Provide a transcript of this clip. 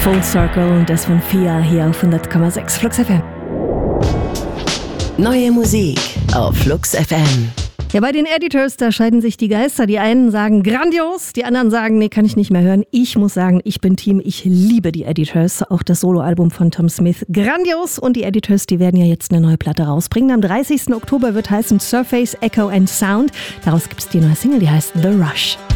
Full Circle und das von Fia hier auf 100,6 Flux FM. Neue Musik auf Flux FM. Ja, bei den Editors, da scheiden sich die Geister. Die einen sagen grandios, die anderen sagen, nee, kann ich nicht mehr hören. Ich muss sagen, ich bin Team, ich liebe die Editors. Auch das Soloalbum von Tom Smith, grandios. Und die Editors, die werden ja jetzt eine neue Platte rausbringen. Am 30. Oktober wird heißen Surface, Echo and Sound. Daraus gibt es die neue Single, die heißt The Rush.